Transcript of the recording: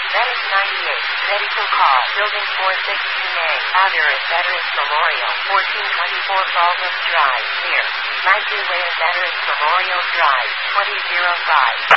Veterans 98, medical call, building 416A, address Veterans Memorial, 1424 Baldwin Drive, near 92 Way Veterans Memorial Drive, 2005.